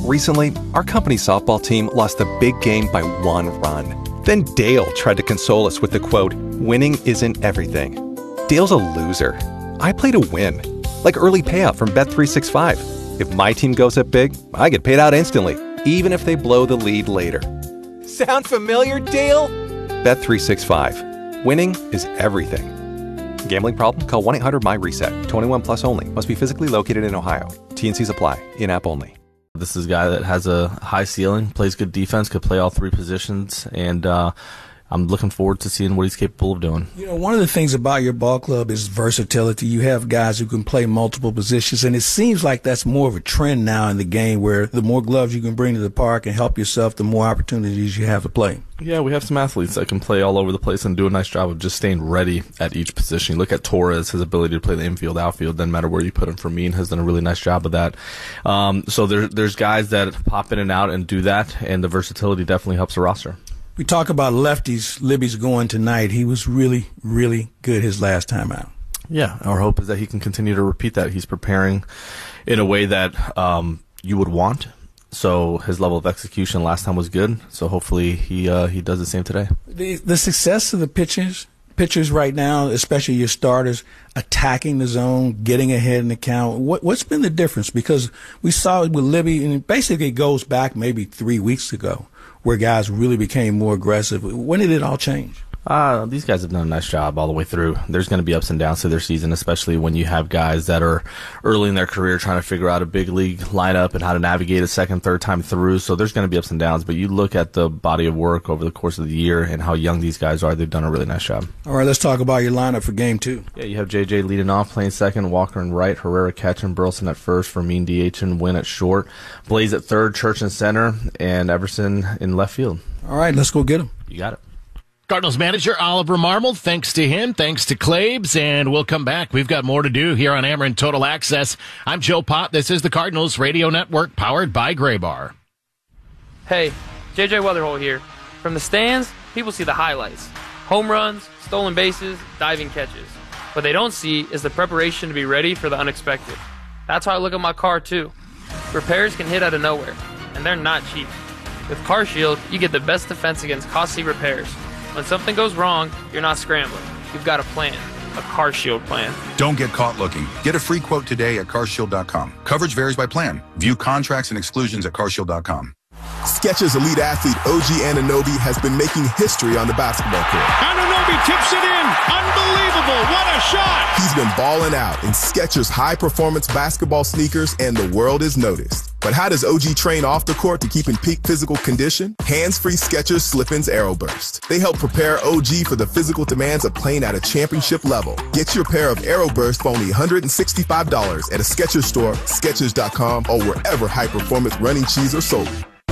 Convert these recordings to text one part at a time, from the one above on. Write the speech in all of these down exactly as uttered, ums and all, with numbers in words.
Recently, our company softball team lost a big game by one run. Then Dale tried to console us with the quote, "Winning isn't everything." Dale's a loser. I play to win. Like early payout from Bet three sixty-five. If my team goes up big, I get paid out instantly, even if they blow the lead later. Sound familiar, Dale? Bet three sixty-five. Winning is everything. Gambling problem? Call one eight hundred M Y reset. twenty-one plus only. Must be physically located in Ohio. T and Cs apply. In-app only. This is a guy that has a high ceiling, plays good defense, could play all three positions, and uh, I'm looking forward to seeing what he's capable of doing. You know, one of the things about your ball club is versatility. You have guys who can play multiple positions, and it seems like that's more of a trend now in the game where the more gloves you can bring to the park and help yourself, the more opportunities you have to play. Yeah, we have some athletes that can play all over the place and do a nice job of just staying ready at each position. You look at Torres, his ability to play the infield, outfield, doesn't matter where you put him. Fermin has done a really nice job of that. Um, so there, there's guys that pop in and out and do that, and the versatility definitely helps the roster. We talk about lefties. Libby's going tonight. He was really, really good his last time out. Yeah, our hope is that he can continue to repeat that. He's preparing in a way that um, you would want. So his level of execution last time was good. So hopefully he uh, he does the same today. The, the success of the pitchers, pitchers right now, especially your starters, attacking the zone, getting ahead in the count. What, what's been the difference? Because we saw it with Libby, and basically it goes back maybe three weeks ago, where guys really became more aggressive. When did it all change? Uh, these guys have done a nice job all the way through. There's going to be ups and downs to their season, especially when you have guys that are early in their career trying to figure out a big league lineup and how to navigate a second, third time through. So there's going to be ups and downs. But you look at the body of work over the course of the year and how young these guys are, they've done a really nice job. All right, let's talk about your lineup for game two. Yeah, you have J J leading off, playing second, Walker in right, Herrera catching, Burleson at first, Fermin DHing, Wynn at short, Blaze at third, Church in center, and Everson in left field. All right, let's go get him. You got it. Cardinals manager Oliver Marmol, thanks to him, thanks to Claibs, and we'll come back. We've got more to do here on Ameren Total Access. I'm Joe Pott. This is the Cardinals Radio Network, powered by Gray Bar. Hey, J J Weatherhole here. From the stands, people see the highlights. Home runs, stolen bases, diving catches. What they don't see is the preparation to be ready for the unexpected. That's how I look at my car, too. Repairs can hit out of nowhere, and they're not cheap. With CarShield, you get the best defense against costly repairs. When something goes wrong, you're not scrambling. You've got a plan, a CarShield plan. Don't get caught looking. Get a free quote today at car shield dot com. Coverage varies by plan. View contracts and exclusions at car shield dot com. Skechers elite athlete O G Anunoby has been making history on the basketball court. Anunoby tips it in. Unbelievable. What a shot. He's been balling out in Skechers high-performance basketball sneakers, and the world is noticed. But how does O G train off the court to keep in peak physical condition? Hands-free Skechers Slip-ins Aeroburst. They help prepare O G for the physical demands of playing at a championship level. Get your pair of Aeroburst for only one hundred sixty-five dollars at a Skechers store, Skechers dot com, or wherever high-performance running shoes are sold.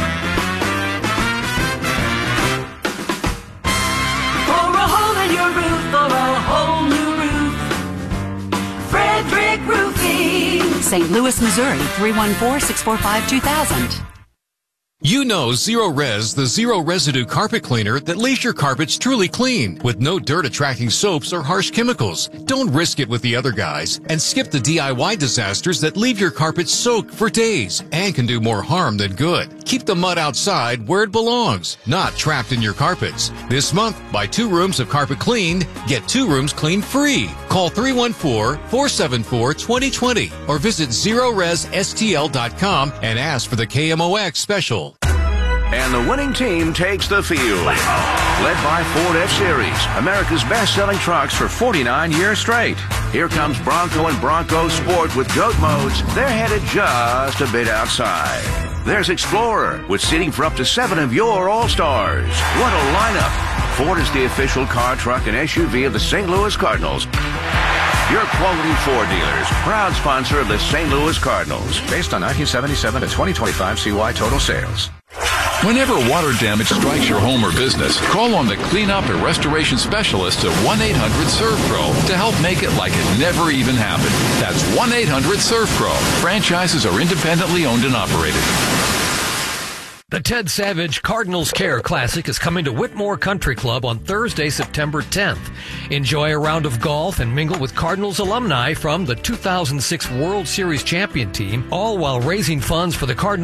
Saint Louis, Missouri, three one four, six four five, two thousand. You know Zero Res, the zero residue carpet cleaner that leaves your carpets truly clean with no dirt attracting soaps or harsh chemicals. Don't risk it with the other guys and skip the D I Y disasters that leave your carpets soaked for days and can do more harm than good. Keep the mud outside where it belongs, not trapped in your carpets. This month, buy two rooms of carpet cleaned, get two rooms cleaned free. Call three one four, four seven four, two zero two zero or visit zero res s t l dot com and ask for the K M O X special. And the winning team takes the field. Led by Ford F-Series, America's best-selling trucks for forty-nine years straight. Here comes Bronco and Bronco Sport with GOAT modes. They're headed just a bit outside. There's Explorer with seating for up to seven of your All-Stars. What a lineup. Ford is the official car, truck, and S U V of the Saint Louis Cardinals. Your quality Ford dealers, proud sponsor of the Saint Louis Cardinals. Based on nineteen seventy-seven to twenty twenty-five C Y total sales. Whenever water damage strikes your home or business, call on the cleanup and restoration specialists at one eight hundred serve pro to help make it like it never even happened. That's one eight hundred serve pro. Franchises are independently owned and operated. The Ted Savage Cardinals Care Classic is coming to Whitmore Country Club on Thursday, September tenth. Enjoy a round of golf and mingle with Cardinals alumni from the two thousand six World Series champion team, all while raising funds for the Cardinals